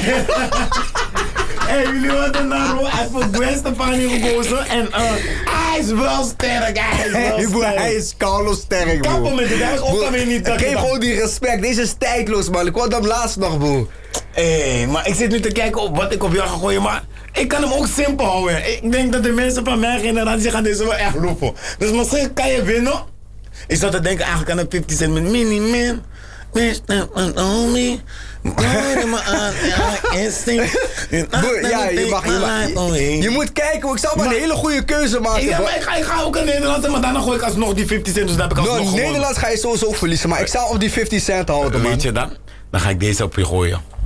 Hey, jullie worden naar hij heeft voor Gwen Stefani gekozen. En hij is wel sterk. Hij is Carlo sterk, bro. Kappen met dit, hij is ook alweer niet. Geef gewoon die respect. Deze is tijdloos, man. Ik hoorde hem laatst nog, bro. Hé, maar ik zit nu te kijken op wat ik op jou ga gooien, maar ik kan hem ook simpel houden. Ik denk dat de mensen van mijn generatie gaan deze wel echt lopen. Dus misschien kan je winnen. Ik zat te denken eigenlijk aan een 50 Cent met Mini Man. Je moet kijken, ik zou maar een hele goede keuze maken. Ja, maar ik ga ook een Nederlandse, maar daarna gooi ik alsnog die 50 Cent, dus daar heb ik alsnog gewonnen. Nederlands ga je sowieso verliezen, maar ik zou op die 50 Cent houden, man. Weet je dan? Dan ga ik deze op je gooien.